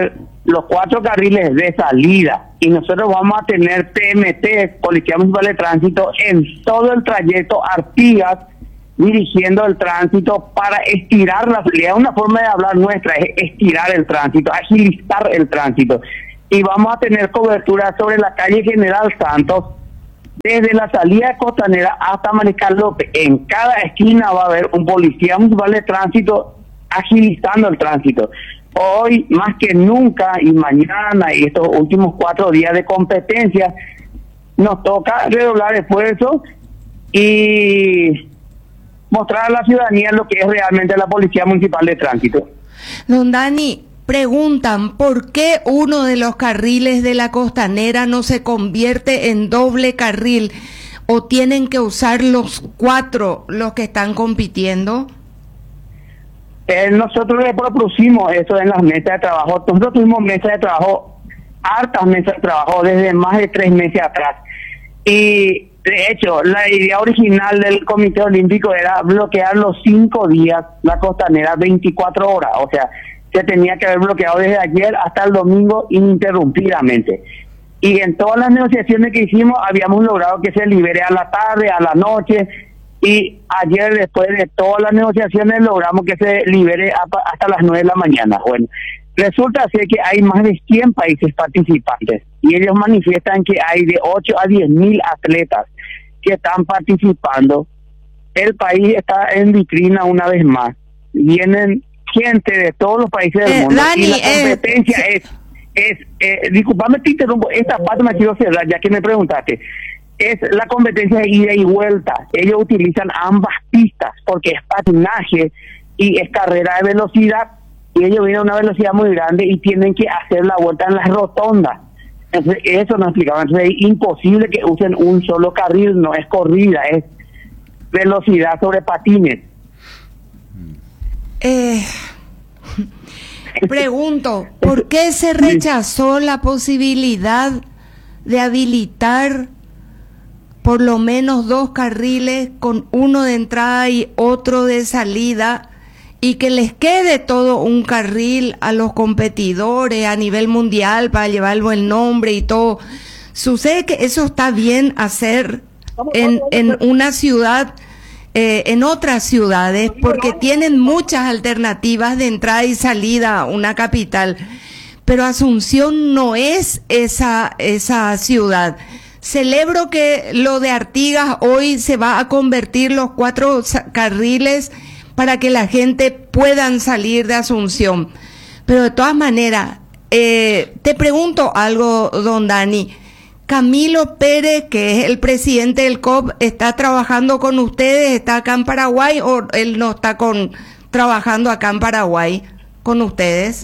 los cuatro carriles de salida, y nosotros vamos a tener P M T, Policía Municipal de Tránsito, en todo el trayecto Artigas, dirigiendo el tránsito para estirar la salida. Una forma de hablar nuestra es estirar el tránsito, agilizar el tránsito. Y vamos a tener cobertura sobre la calle General Santos, desde la salida de Costanera hasta Mariscal López. En cada esquina va a haber un policía municipal de tránsito agilizando el tránsito. Hoy, más que nunca, y mañana, y estos últimos cuatro días de competencia, nos toca redoblar esfuerzos y mostrar a la ciudadanía lo que es realmente la Policía Municipal de Tránsito. Don Dani, preguntan por qué uno de los carriles de la Costanera no se convierte en doble carril, o tienen que usar los cuatro los que están compitiendo. Eh, nosotros le propusimos eso en las mesas de trabajo. Nosotros tuvimos mesas de trabajo, hartas mesas de trabajo desde más de tres meses atrás. Y de hecho, la idea original del Comité Olímpico era bloquear los cinco días la Costanera veinticuatro horas. O sea, se tenía que haber bloqueado desde ayer hasta el domingo ininterrumpidamente. Y en todas las negociaciones que hicimos habíamos logrado que se libere a la tarde, a la noche. Y ayer, después de todas las negociaciones, logramos que se libere hasta las nueve de la mañana. Bueno, resulta ser que hay más de cien países participantes y ellos manifiestan que hay de ocho a diez mil atletas que están participando. El país está en vitrina una vez más. Vienen gente de todos los países del eh, mundo. Dani, y la competencia eh, es, es eh, disculpame, te interrumpo, esta parte me quiero cerrar, ya que me preguntaste. Es la competencia de ida y vuelta. Ellos utilizan ambas pistas porque es patinaje y es carrera de velocidad, y ellos vienen a una velocidad muy grande y tienen que hacer la vuelta en las rotondas. Entonces, eso nos explicaban. Entonces, es imposible que usen un solo carril, no es corrida, es velocidad sobre patines. Eh, pregunto, ¿por qué se rechazó la posibilidad de habilitar por lo menos dos carriles con uno de entrada y otro de salida, y que les quede todo un carril a los competidores a nivel mundial para llevar el buen nombre y todo? Sucede que eso está bien hacer en, en una ciudad, eh, en otras ciudades, porque tienen muchas alternativas de entrada y salida a una capital, pero Asunción no es esa, esa ciudad. Celebro que lo de Artigas hoy se va a convertir los cuatro carriles para que la gente puedan salir de Asunción. Pero de todas maneras, eh, te pregunto algo, don Dani. Camilo Pérez, que es el presidente del C O P, ¿está trabajando con ustedes? ¿Está acá en Paraguay o él no está con trabajando acá en Paraguay con ustedes?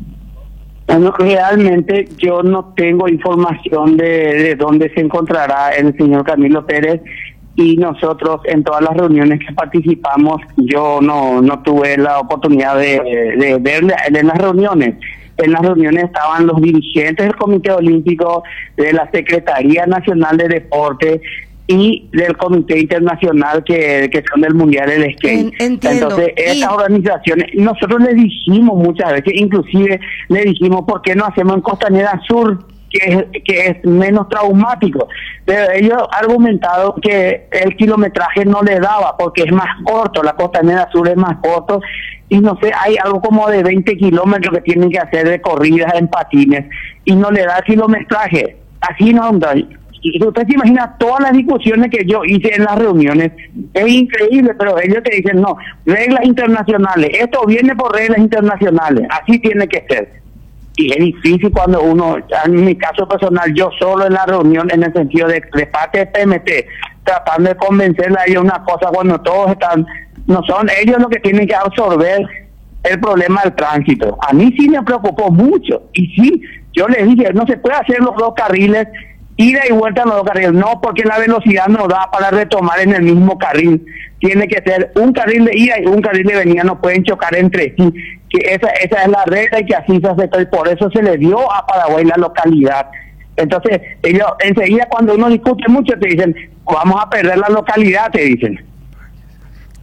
Bueno, realmente yo no tengo información de, de dónde se encontrará el señor Camilo Pérez, y nosotros en todas las reuniones que participamos, yo no no tuve la oportunidad de, de verle en las reuniones. En las reuniones estaban los dirigentes del Comité Olímpico, de la Secretaría Nacional de Deporte y del Comité Internacional que, que son del Mundial del Skate. Entiendo. Entonces, estas y... organizaciones, nosotros le dijimos muchas veces, inclusive le dijimos, ¿por qué no hacemos en Costanera Sur, que es, que es menos traumático? Pero ellos argumentaron que el kilometraje no le daba, porque es más corto, la Costanera Sur es más corto, y no sé, hay algo como de veinte kilómetros que tienen que hacer de corridas en patines, y no le da el kilometraje. Así no, y usted se imagina todas las discusiones que yo hice en las reuniones. Es increíble, pero ellos te dicen, no, reglas internacionales, esto viene por reglas internacionales, así tiene que ser. Y es difícil cuando uno, en mi caso personal, yo solo en la reunión, en el sentido de, de parte de P M T, tratando de convencerle a ellos una cosa cuando todos están, no son ellos los que tienen que absorber el problema del tránsito. A mí sí me preocupó mucho, y sí, yo les dije, no se puede hacer los dos carriles, ida y vuelta en los dos carriles, no, porque la velocidad no da para retomar en el mismo carril. Tiene que ser un carril de ida y un carril de venida, no pueden chocar entre sí, que esa esa es la regla y que así se aceptó, y por eso se le dio a Paraguay la localidad. Entonces, ellos enseguida cuando uno discute mucho te dicen, vamos a perder la localidad, te dicen.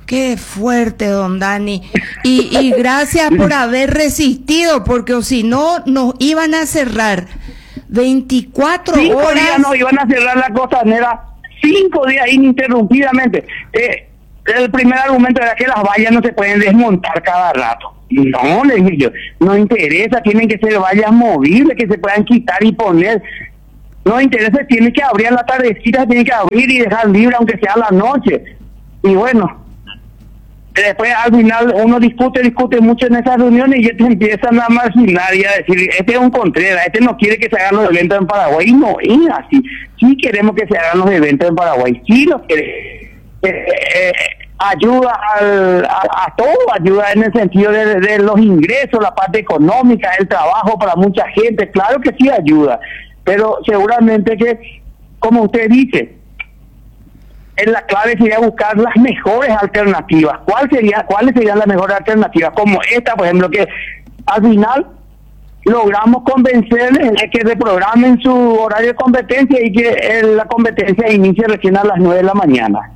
Qué fuerte, don Dani. Y, y gracias por haber resistido, porque o si no, nos iban a cerrar veinticuatro Cinco horas. días nos iban a cerrar la costanera, cinco días ininterrumpidamente. Eh, el primer argumento era que las vallas no se pueden desmontar cada rato. No, le dije yo, no interesa, tienen que ser vallas movibles, que se puedan quitar y poner. No interesa, tiene que abrir a la tardecita, tiene que abrir y dejar libre, aunque sea a la noche. Y bueno, después al final uno discute, discute mucho en esas reuniones y ya te empiezan a marginar y a decir, este es un Contreras, este no quiere que se hagan los eventos en Paraguay. Y no es así. Sí queremos que se hagan los eventos en Paraguay, sí los queremos. Eh, eh, ayuda al, a, a todo, ayuda en el sentido de, de los ingresos, la parte económica, el trabajo para mucha gente, claro que sí ayuda, pero seguramente que, como usted dice, en la clave sería buscar las mejores alternativas. ¿Cuál sería, ¿Cuáles serían las mejores alternativas? Como esta, por ejemplo, que al final logramos convencerles de que reprogramen su horario de competencia y que eh, la competencia inicie recién a las nueve de la mañana.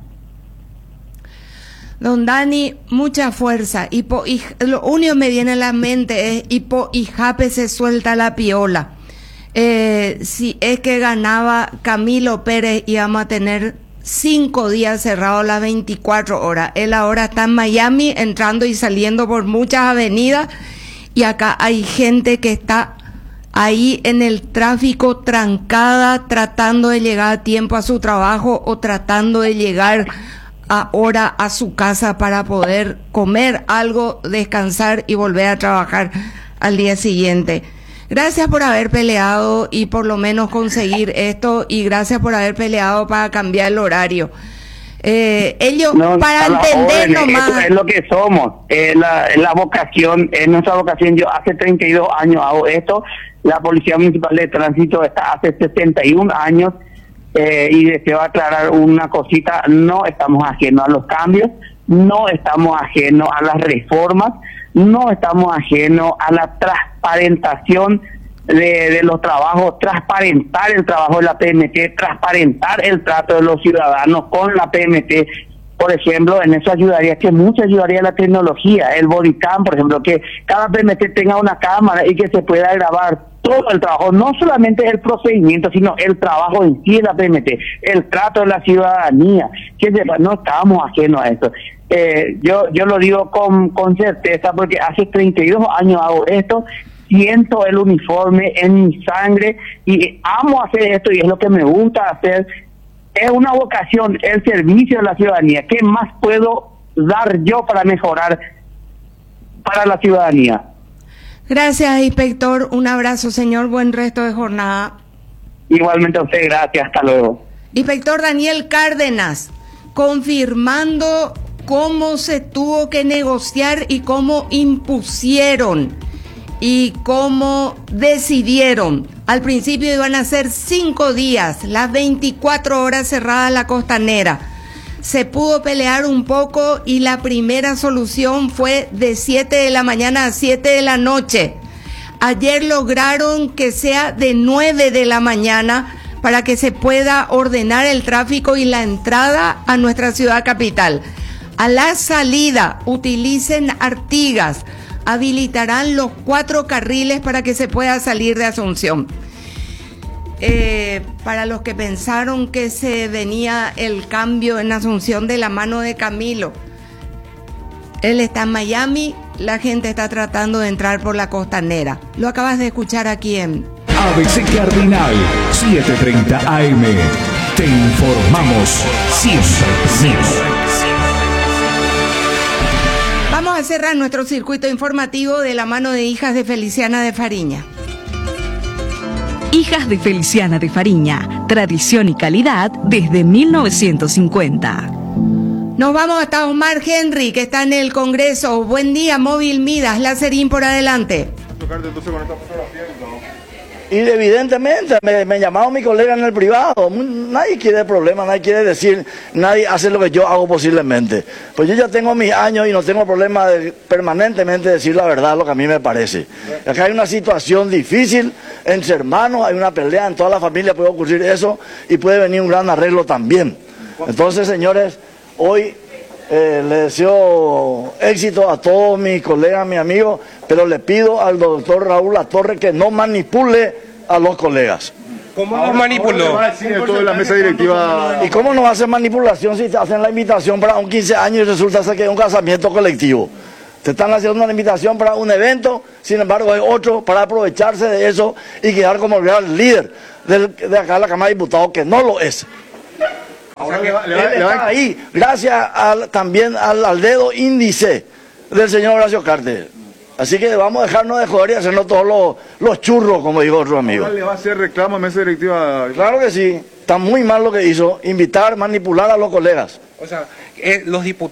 Don Dani, mucha fuerza. Hipo, y, lo único que me viene a la mente es Hipo y Jape se suelta la piola. Eh, si es que ganaba Camilo Pérez, íbamos a tener cinco días cerrados las veinticuatro horas. Él ahora está en Miami, entrando y saliendo por muchas avenidas, y acá hay gente que está ahí en el tráfico trancada, tratando de llegar a tiempo a su trabajo o tratando de llegar ahora a su casa para poder comer algo, descansar y volver a trabajar al día siguiente. Gracias por haber peleado y por lo menos conseguir esto, y gracias por haber peleado para cambiar el horario. Eh, ellos, no, para entender nomás... Eso es lo que somos, es la, es la vocación, es nuestra vocación. Yo hace treinta y dos años hago esto, la Policía Municipal de Tránsito está hace sesenta y un años, eh, y deseo aclarar una cosita: no estamos ajenos a los cambios, no estamos ajenos a las reformas, no estamos ajenos a la transparentación de, de los trabajos, transparentar el trabajo de la P M T, transparentar el trato de los ciudadanos con la P M T. Por ejemplo, en eso ayudaría, que mucho ayudaría la tecnología, el bodycam, por ejemplo, que cada P M T tenga una cámara y que se pueda grabar todo el trabajo, no solamente el procedimiento, sino el trabajo en sí de la P M T, el trato de la ciudadanía, que sepa, no estamos ajenos a eso. Eh, yo yo lo digo con, con certeza, porque hace treinta y dos años hago esto, siento el uniforme en mi sangre y amo hacer esto y es lo que me gusta hacer. Es una vocación, el servicio de la ciudadanía. ¿Qué más puedo dar yo para mejorar para la ciudadanía? Gracias, inspector. Un abrazo, señor. Buen resto de jornada. Igualmente a usted, gracias. Hasta luego. Inspector Daniel Cárdenas, confirmando cómo se tuvo que negociar y cómo impusieron y cómo decidieron. Al principio iban a ser cinco días, las veinticuatro horas cerrada la costanera. Se pudo pelear un poco y la primera solución fue de siete de la mañana a siete de la noche. Ayer lograron que sea de nueve de la mañana para que se pueda ordenar el tráfico y la entrada a nuestra ciudad capital. A la salida utilicen Artigas, habilitarán los cuatro carriles para que se pueda salir de Asunción. Eh, para los que pensaron que se venía el cambio en Asunción de la mano de Camilo, él está en Miami, la gente está tratando de entrar por la costanera. Lo acabas de escuchar aquí en A B C Cardinal setecientos treinta A M. Te informamos siempre, siempre. Vamos a cerrar nuestro circuito informativo de la mano de Hijas de Feliciana de Fariña. Hijas de Feliciana de Fariña, tradición y calidad desde mil novecientos cincuenta. Nos vamos hasta Omar Henry, que está en el Congreso. Buen día, Móvil Midas, Láserín por adelante. Y evidentemente me, me llamaron mi colega en el privado. Nadie quiere problemas, nadie quiere decir, nadie hace lo que yo hago posiblemente. Pues yo ya tengo mis años y no tengo problema de permanentemente decir la verdad, lo que a mí me parece. Acá hay una situación difícil entre hermanos, hay una pelea en toda la familia, puede ocurrir eso y puede venir un gran arreglo también. Entonces, señores, hoy Eh, le deseo éxito a todos mis colegas, mis amigos, pero le pido al doctor Raúl Latorre que no manipule a los colegas. ¿Cómo nos manipuló? La mesa directiva... ¿Y cómo no hace manipulación si te hacen la invitación para un quince años y resulta que es un casamiento colectivo? Te están haciendo una invitación para un evento, sin embargo hay otro para aprovecharse de eso y quedar como el gran líder del, de acá de la Cámara de Diputados, que no lo es. Ahora le va, le va, él le va. Está ahí, gracias al, también al, al dedo índice del señor Horacio Cartes. Así que vamos a dejarnos de joder y hacernos todos los, los churros, como dijo otro amigo. ¿Le va a hacer reclamo a mesa directiva? Claro que sí. Está muy mal lo que hizo, invitar, manipular a los colegas. O sea, eh, los diputados